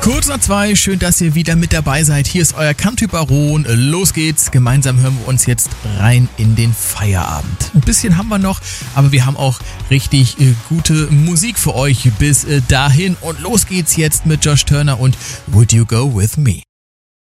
Kurz nach 2, schön, dass ihr wieder mit dabei seid. Hier ist euer Country Baron. Los geht's. Gemeinsam hören wir uns jetzt rein in den Feierabend. Ein bisschen haben wir noch, aber wir haben auch richtig gute Musik für euch bis dahin. Und los geht's jetzt mit Josh Turner und Would You Go With Me?